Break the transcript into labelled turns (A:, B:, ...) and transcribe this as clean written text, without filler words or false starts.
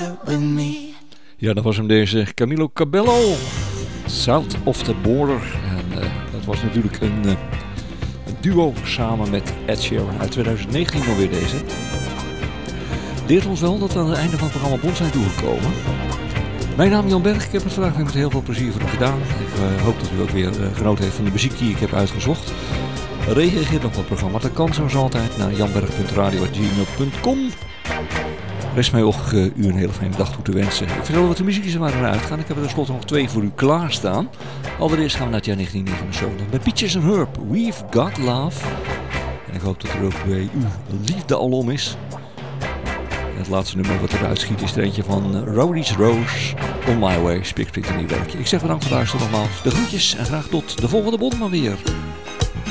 A: with me.
B: Ja, dat was hem deze Camilo Cabello, South of the Border. En dat was natuurlijk een duo samen met Ed Sheeran uit 2019 alweer deze. Leert ons wel dat we aan het einde van het programma Bond zijn toegekomen. Mijn naam is Jan Berg, ik heb het vandaag weer met heel veel plezier voor u gedaan. Ik hoop dat u ook weer genoten heeft van de muziek die ik heb uitgezocht. Reageer op het programma, dat kan zoals altijd naar janberg.radio@gmail.com. Rest mij ook u een hele fijne dag toe te wensen. Ik vertel wat de muziekjes er maar naar uitgaan. Ik heb er tenslotte nog 2 voor u klaarstaan. Allereerst gaan we naar het jaar 1979 met Peaches and Herb, We've Got Love. En ik hoop dat er ook bij u liefde al om is. En het laatste nummer wat eruit schiet is er eentje van Rowdy's Rose, On My Way, Spiksplinter nieuw werkje. Ik zeg bedankt voor het luisteren nogmaals. De groetjes en graag tot de volgende Bond maar weer.